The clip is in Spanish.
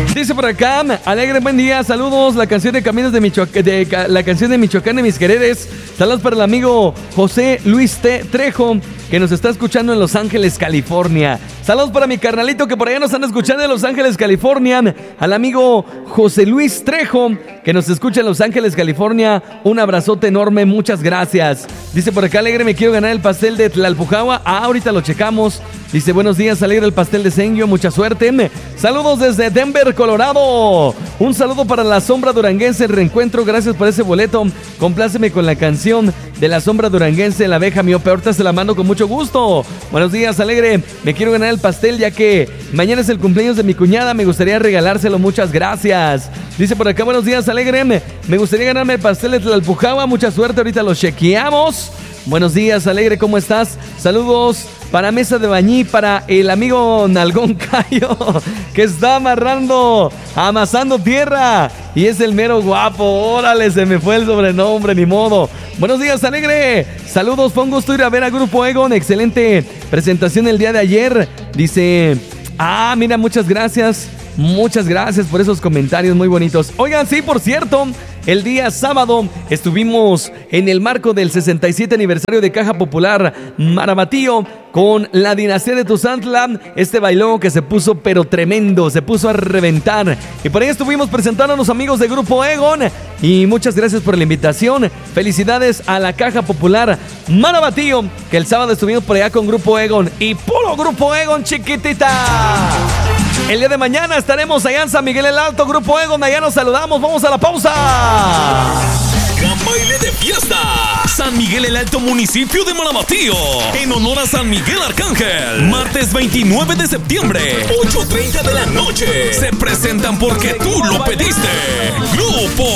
Dice por acá, alegre buen día, saludos, la canción de Caminos de Michoacán, la canción de Michoacán de mis quereres. Saludos para el amigo José Luis Trejo, que nos está escuchando en Los Ángeles, California. Saludos para mi carnalito que por allá nos están escuchando en Los Ángeles, California. Al amigo José Luis Trejo, que nos escucha en Los Ángeles, California. Un abrazote enorme, muchas gracias. Dice por acá, alegre, me quiero ganar el pastel de Tlalpujahua. Ahorita lo checamos. Dice, buenos días, alegre, el pastel de Senguio, mucha suerte. Saludos desde Denver, Colorado. Un saludo para la Sombra Duranguense, el reencuentro, gracias por ese boleto. Compláceme con la canción de la Sombra Duranguense, la abeja miope. Ahorita se la mando con mucho gusto. Buenos días, alegre, me quiero ganar el pastel ya que mañana es el cumpleaños de mi cuñada, me gustaría regalárselo, muchas gracias. Dice por acá, buenos días, alegre, me gustaría ganarme el pastel de Tlalpujahua, mucha suerte, ahorita lo chequeamos. Buenos días, alegre, ¿cómo estás? Saludos para Mesa de Bañí, para el amigo Nalgón Cayo, que está amasando tierra, y es el mero guapo. Órale, se me fue el sobrenombre, ni modo. Buenos días, alegre. Saludos, fue un gusto ir a ver a Grupo Egon, excelente presentación el día de ayer. Dice, mira, muchas gracias por esos comentarios muy bonitos. Oigan, sí, por cierto, el día sábado estuvimos en el marco del 67 aniversario de Caja Popular Marabatío con la dinastía de Tuzantla. Este bailón que se puso pero tremendo, se puso a reventar. Y por ahí estuvimos presentando a los amigos de Grupo Egon. Y muchas gracias por la invitación. Felicidades a la Caja Popular Marabatío, que el sábado estuvimos por allá con Grupo Egon. Y puro Grupo Egon, chiquitita. El día de mañana estaremos allá en San Miguel el Alto, Grupo Egon, allá nos saludamos, vamos a la pausa. Gran baile de fiesta. San Miguel el Alto, municipio de Marabatío, en honor a San Miguel Arcángel. Martes 29 de septiembre, 8:30 de la noche. Se presentan porque tú lo pediste.